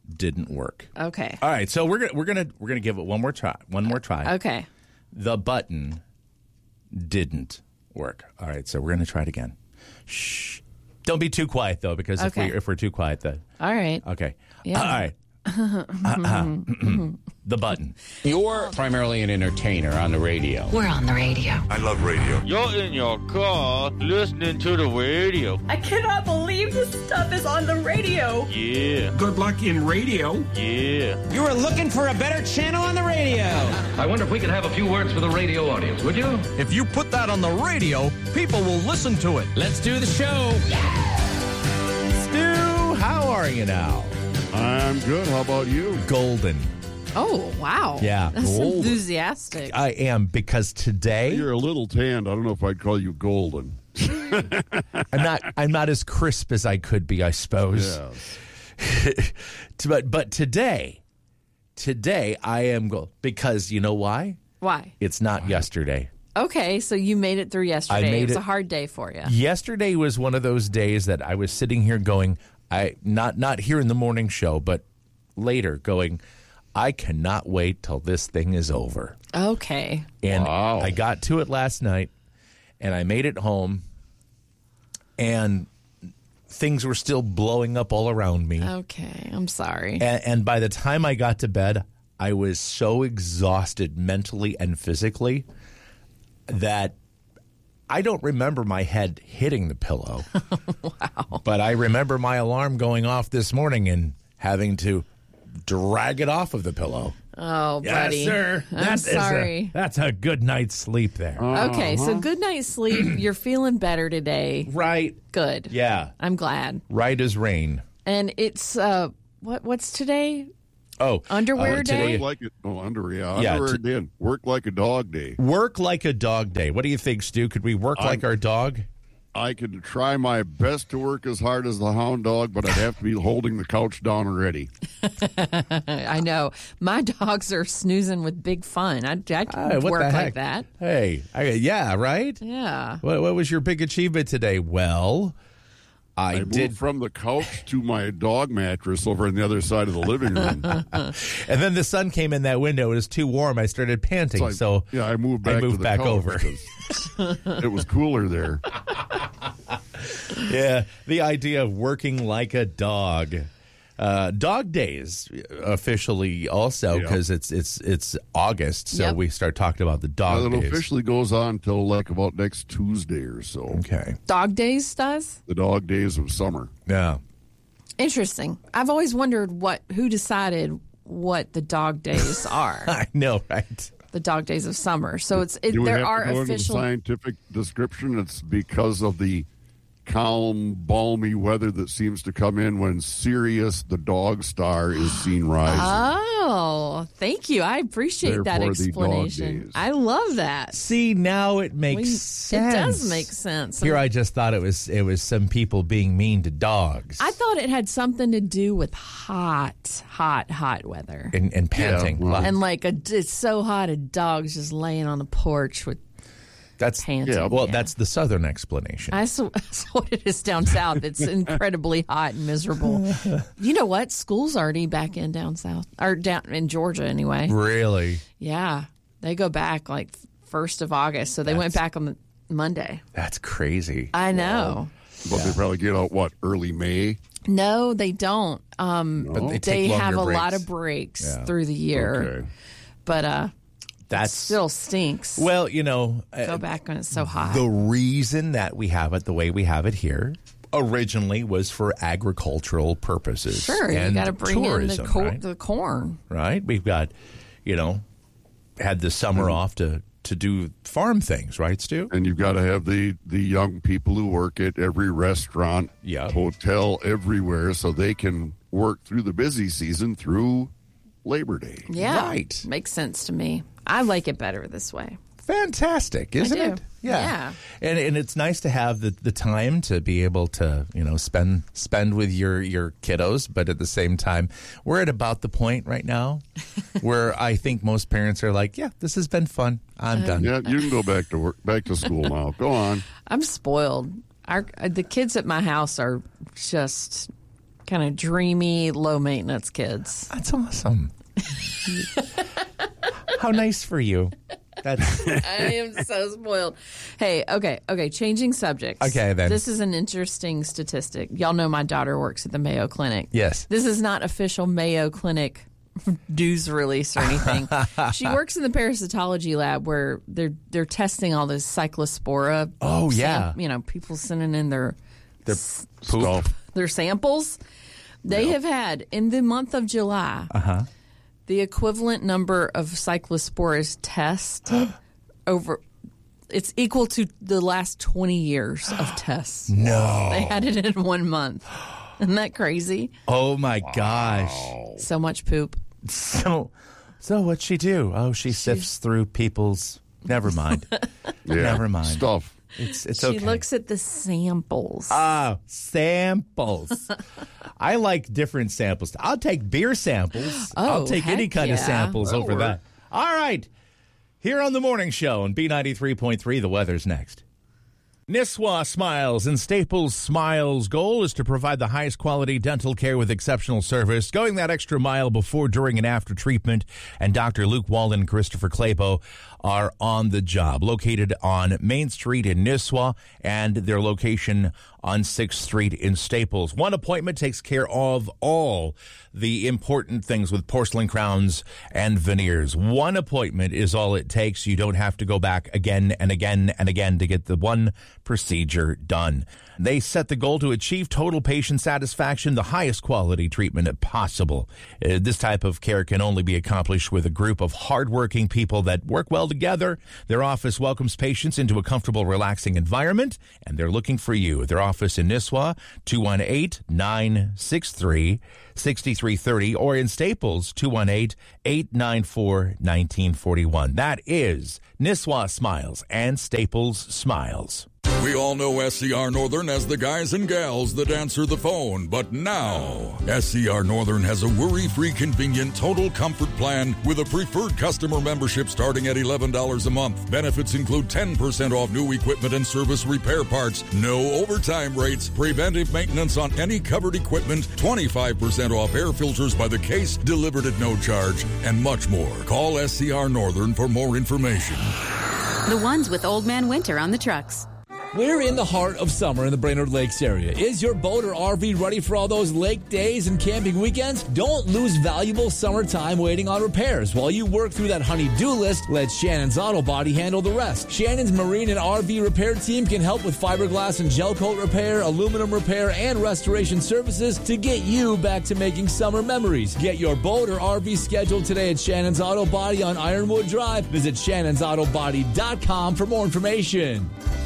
didn't work. Okay. All right, so we're gonna give it one more try. Okay. The button didn't work. All right, so we're gonna try it again. Shh. Don't be too quiet though, because if we're too quiet, then all right. Okay. Yeah. All right. The button. You're primarily an entertainer on the radio. We're on the radio. I love radio. You're in your car listening to the radio. I cannot believe this stuff is on the radio. Yeah. Good luck in radio. Yeah. You were looking for a better channel on the radio. I wonder if we could have a few words for the radio audience, would you? If you put that on the radio, people will listen to it. Let's do the show. Stu, how are you now? I'm good. How about you? Golden. Oh, wow. Yeah. That's Golden. Enthusiastic. I am, because today You're a little tanned. I don't know if I'd call you golden. I'm not as crisp as I could be, I suppose. Yes. but today I am because you know why? Why? It's not yesterday. Okay, so you made it through yesterday. It was a hard day for you. Yesterday was one of those days that I was sitting here going, not here in the morning show, but later going, I cannot wait till this thing is over. Okay. And Wow. I got to it last night, and I made it home, and things were still blowing up all around me. Okay, I'm sorry. And by the time I got to bed, I was so exhausted mentally and physically that I don't remember my head hitting the pillow. Wow. But I remember my alarm going off this morning and having to drag it off of the pillow. Oh, buddy. Yes, sir. I'm sorry. That's a good night's sleep there. Okay, so good night's sleep. You're feeling better today. Right. Good. Yeah. I'm glad. Right as rain. And it's, what's today? Oh. Underwear day? Underwear. Yeah, Underwear day. Work like a dog day. Work like a dog day. What do you think, Stu? Could we work like our dog? I could try my best to work as hard as the hound dog, but I'd have to be holding the couch down already. I know. My dogs are snoozing with big fun. I can what work the heck? like that. Hey, yeah, right? Yeah. What was your big achievement today? Well, I moved did. from the couch to my dog mattress over on the other side of the living room. And then the sun came in that window. It was too warm. I started panting. I moved back to the back couch over. because it was cooler there. Yeah, the idea of working like a dog. Dog Days officially also, because it's August, so we start talking about the dog days. It officially goes on until like about next Tuesday or so. Okay. Dog Days does? The dog days of summer. Yeah. Interesting. I've always wondered who decided what the dog days are. I know, right? The dog days of summer. So You would there have are to go official into the scientific description. It's because of the calm, balmy weather that seems to come in when Sirius, the dog star, is seen rising. Oh, thank you. I appreciate that Therefore, the dog explanation. days. I love that. See, now it makes sense. It does make sense. Here, I just thought it was some people being mean to dogs. I thought it had something to do with hot weather. And panting. Yeah, well, And it's so hot, a dog's just laying on the porch with panting. That's the southern explanation. That's what it is down south. It's incredibly hot and miserable. You know what? School's already back in down south, or down in Georgia anyway. Really? Yeah. They go back like 1st of August, so they went back on Monday. That's crazy. I know. But they probably get out, early May? No, they don't. But they They take have a longer lot breaks. of breaks through the year. Okay. But That still stinks. Well, go back when it's so hot. The reason that we have it the way we have it here originally was for agricultural purposes. Sure, and you got to bring tourism, in right? the corn. Right? We've got, had the summer off to do farm things, right, Stu? And you've got to have the young people who work at every restaurant, hotel, everywhere, so they can work through the busy season through Labor Day. Yeah. Right. Makes sense to me. I like it better this way. Fantastic, isn't I do. it? Yeah. And it's nice to have the time to be able to, spend with your kiddos, but at the same time, we're at about the point right now where I think most parents are like, yeah, this has been fun. I'm done. Yeah, you can go back to work, back to school now. Go on. I'm spoiled. The kids at my house are just kind of dreamy, low-maintenance kids. That's awesome. How nice for you. I am so spoiled. Hey, okay, changing subjects. Okay, then. This is an interesting statistic. Y'all know my daughter works at the Mayo Clinic. Yes. This is not official Mayo Clinic news release or anything. She works in the parasitology lab where they're testing all this cyclospora. Oh, yeah. People sending in their poop. Their samples. They have had, in the month of July, the equivalent number of cyclosporas tests it's equal to the last 20 years of tests. No. They had it in 1 month. Isn't that crazy? Oh, my gosh. So much poop. So what'd she do? Oh, she sifts through people's... Never mind. Never mind. Stuff. It's She okay. looks at the samples. Samples. I like different samples. I'll take beer samples. I'll take any heck kind of yeah. samples over that. All right. Here on the morning show on B93.3, the weather's next. Nisswa Smiles and Staples Smiles' goal is to provide the highest quality dental care with exceptional service, going that extra mile before, during, and after treatment. And Dr. Luke Walden and Christopher Clabo are on the job, located on Main Street in Nisswa and their location on 6th Street in Staples. One appointment takes care of all the important things with porcelain crowns and veneers. One appointment is all it takes. You don't have to go back again and again and again to get the one procedure done. They set the goal to achieve total patient satisfaction, the highest quality treatment possible. This type of care can only be accomplished with a group of hardworking people that work well together. Their office welcomes patients into a comfortable, relaxing environment, and they're looking for you. Their office in Nisswa, 218-963-6330, or in Staples, 218-894-1941. That is Nisswa Smiles and Staples Smiles. We all know SCR Northern as the guys and gals that answer the phone, but now SCR Northern has a worry-free, convenient, total comfort plan with a preferred customer membership starting at $11 a month. Benefits include 10% off new equipment and service repair parts, no overtime rates, preventive maintenance on any covered equipment, 25% off air filters by the case, delivered at no charge, and much more. Call SCR Northern for more information. The ones with Old Man Winter on the trucks. We're in the heart of summer in the Brainerd Lakes area. Is your boat or RV ready for all those lake days and camping weekends? Don't lose valuable summer time waiting on repairs. While you work through that honey-do list, let Shannon's Auto Body handle the rest. Shannon's Marine and RV repair team can help with fiberglass and gel coat repair, aluminum repair, and restoration services to get you back to making summer memories. Get your boat or RV scheduled today at Shannon's Auto Body on Ironwood Drive. Visit shannonsautobody.com for more information.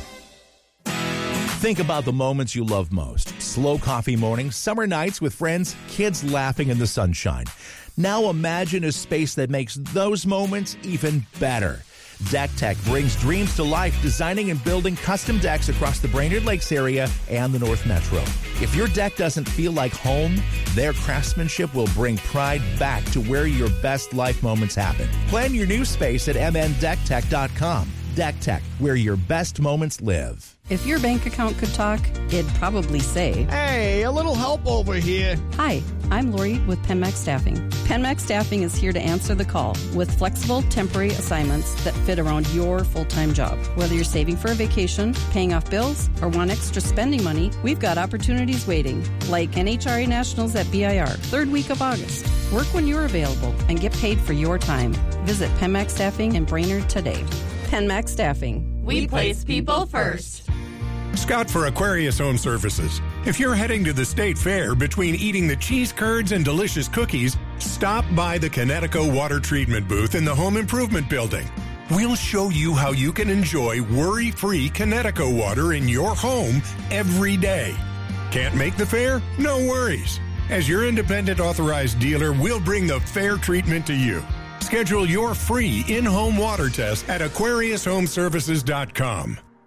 Think about the moments you love most. Slow coffee mornings, summer nights with friends, kids laughing in the sunshine. Now imagine a space that makes those moments even better. Deck Tech brings dreams to life, designing and building custom decks across the Brainerd Lakes area and the North Metro. If your deck doesn't feel like home, their craftsmanship will bring pride back to where your best life moments happen. Plan your new space at mndecktech.com. Deck Tech, where your best moments live. If your bank account could talk, it'd probably say, "Hey, a little help over here." Hi, I'm Lori with Penmax Staffing. Penmax Staffing is here to answer the call with flexible temporary assignments that fit around your full-time job. Whether you're saving for a vacation, paying off bills, or want extra spending money, we've got opportunities waiting, like NHRA Nationals at BIR, 3rd week of August. Work when you're available and get paid for your time. Visit Penmax Staffing in Brainerd today. Penmax Staffing. We place people first. Scott for Aquarius Home Services. If you're heading to the state fair between eating the cheese curds and delicious cookies, stop by the Connecticut Water Treatment booth in the Home Improvement Building. We'll show you how you can enjoy worry-free Connecticut water in your home every day. Can't make the fair? No worries. As your independent authorized dealer, we'll bring the fair treatment to you. Schedule your free in-home water test at AquariusHomeservices.com.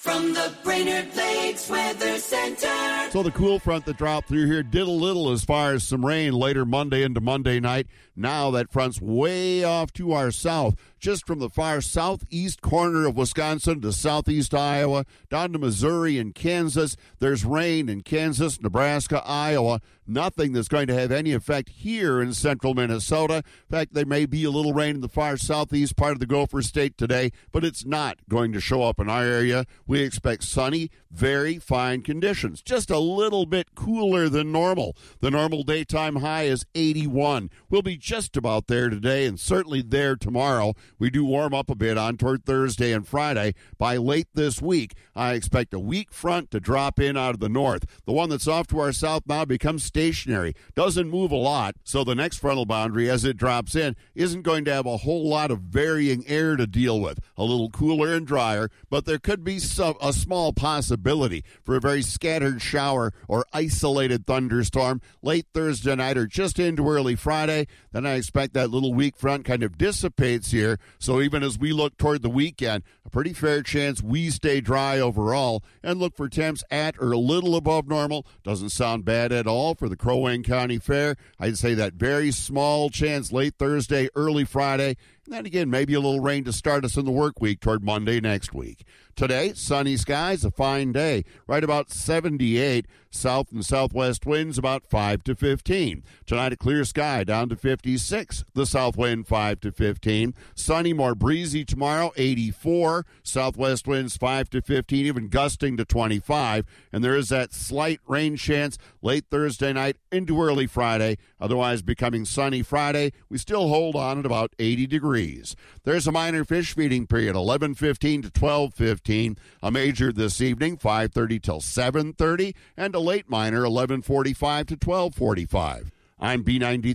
From the Brainerd Lakes Weather Center. So the cool front that dropped through here did a little as far as some rain later Monday into Monday night. Now that front's way off to our south, just from the far southeast corner of Wisconsin to southeast Iowa, down to Missouri and Kansas. There's rain in Kansas, Nebraska, Iowa. Nothing that's going to have any effect here in central Minnesota. In fact, there may be a little rain in the far southeast part of the Gopher State today, but it's not going to show up in our area. We expect sunny, very fine conditions. Just a little bit cooler than normal. The normal daytime high is 81. We'll be just about there today and certainly there tomorrow. We do warm up a bit on toward Thursday and Friday. By late this week, I expect a weak front to drop in out of the north. The one that's off to our south now becomes stationary. Doesn't move a lot, so the next frontal boundary as it drops in isn't going to have a whole lot of varying air to deal with. A little cooler and drier, but there could be a small possibility for a very scattered shower or isolated thunderstorm late Thursday night or just into early Friday. Then I expect that little weak front kind of dissipates here. So even as we look toward the weekend, a pretty fair chance we stay dry overall and look for temps at or a little above normal. Doesn't sound bad at all for the Crow Wing County Fair. I'd say that very small chance late Thursday, early Friday. And then again, maybe a little rain to start us in the work week toward Monday next week. Today, sunny skies, a fine day. Right about 78. South and southwest winds about 5 to 15. Tonight, a clear sky down to 56. The south wind 5 to 15. Sunny, more breezy tomorrow, 84. Southwest winds 5 to 15, even gusting to 25. And there is that slight rain chance late Thursday night into early Friday. Otherwise, becoming sunny Friday. We still hold on at about 80 degrees. There's a minor fish feeding period, 11:15 to 12:15. A major this evening, 5:30 till 7:30. And a late minor, 11:45 to 12:45. I'm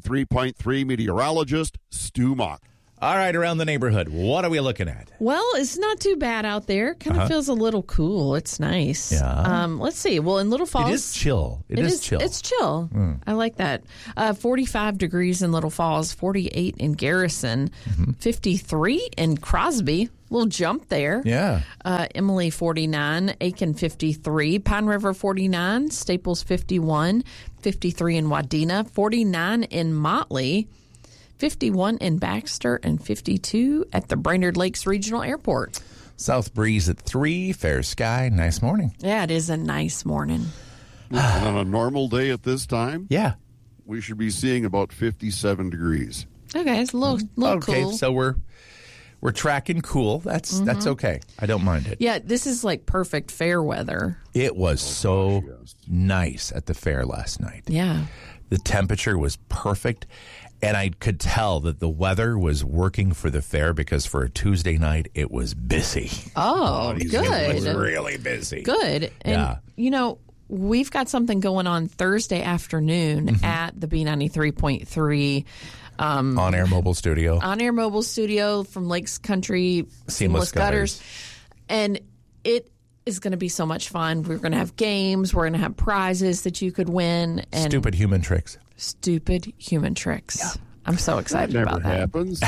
B93.3 meteorologist Stu Mock. All right, around the neighborhood, what are we looking at? Well, it's not too bad out there. Kind of feels a little cool. It's nice. Yeah. Let's see. Well, in Little Falls, it is chill. It is chill. It's chill. I like that. 45 degrees in Little Falls, 48 in Garrison, 53 in Crosby. Little jump there. Yeah. Emily 49, Aiken 53, Pine River 49, Staples 51, 53 in Wadena, 49 in Motley, 51 in Baxter, and 52 at the Brainerd Lakes Regional Airport. South breeze at 3, fair sky, nice morning. Yeah, it is a nice morning. And on a normal day at this time, yeah, we should be seeing about 57 degrees. Okay, it's a little okay, cool. So we're tracking cool. That's okay. I don't mind it. Yeah, this is like perfect fair weather. It was so nice at the fair last night. Yeah. The temperature was perfect. And I could tell that the weather was working for the fair because for a Tuesday night, it was busy. Oh, good. It was really busy. Good. And, you know, we've got something going on Thursday afternoon at the B93.3 On-Air Mobile Studio. On-Air Mobile Studio from Lakes Country Seamless Gutters. And it is going to be so much fun. We're going to have games. We're going to have prizes that you could win. And Stupid human tricks. Stupid human tricks. Yeah. I'm so excited about that. Happens.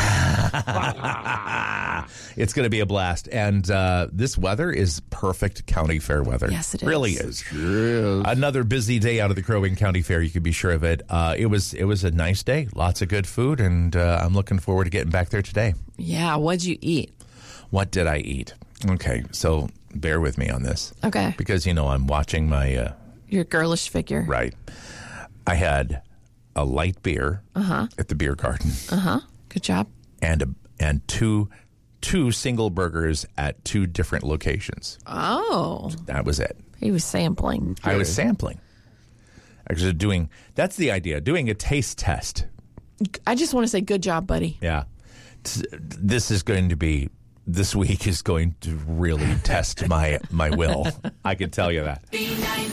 It's going to be a blast. And this weather is perfect county fair weather. Yes, it is. Really is. Sure is. Another busy day out of the Crow Wing County Fair. You can be sure of it. It was a nice day. Lots of good food. And I'm looking forward to getting back there today. Yeah. What'd you eat? What did I eat? Okay. So bear with me on this. Okay. Because, you know, I'm watching my... your girlish figure. Right. I had a light beer at the beer garden. Good job. And two single burgers at 2 different locations. Oh. That was it. He was sampling. I was sampling. Actually that's the idea, doing a taste test. I just want to say good job, buddy. Yeah. This week is going to really test my will. I can tell you that.